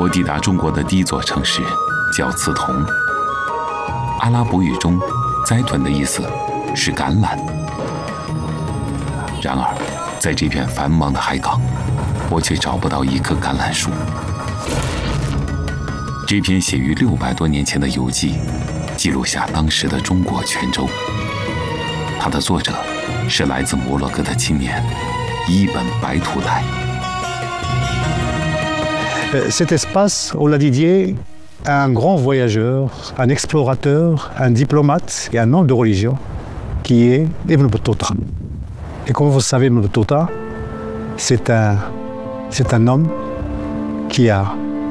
我抵达中国的第一座城市叫刺桐。阿拉伯语中“栽屯”的意思是橄榄。然而，在这片繁忙的海港，我却找不到一棵橄榄树。这篇写于600多年前的游记，记录下当时的中国泉州。它的作者是来自摩洛哥的青年伊本白图泰。 Cet espace, on l'a dédié à un grand voyageur, un explorateur, un diplomate et un homme de religion, qui est Ibn Battuta. Et comme vous savez, Ibn Battuta, c'est un homme qui a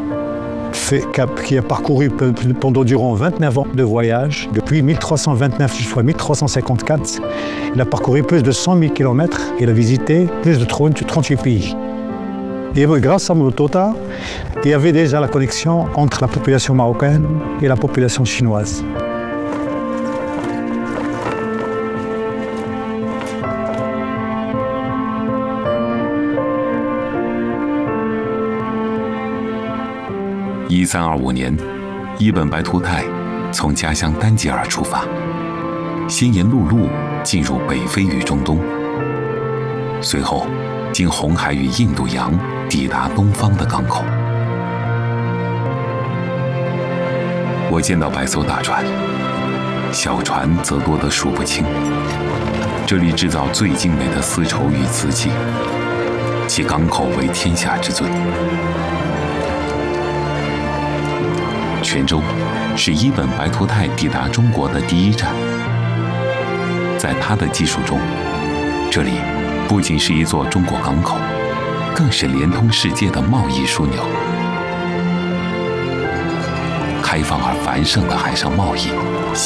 parcouru durant 29 ans de voyage, depuis 1329 jusqu'à 1354. Il a parcouru plus de 100 000 km, il a visité plus de 38 pays. Et grâce à Ibn Battuta, il y avait déjà la connexion entre la population marocaine et la population chinoise. 1325年，伊本白图泰从家乡丹吉尔出发，先沿陆路进入北非与中东，随后经红海与印度洋抵达东方的港口。我见到百艘大船，小船则多得数不清。这里制造最精美的丝绸与瓷器，其港口为天下之最。泉州是伊本白图泰抵达中国的第一站。在他的记述中，这里不仅是一座中国港口，更是连通世界的贸易枢纽。开放而繁盛的海上贸易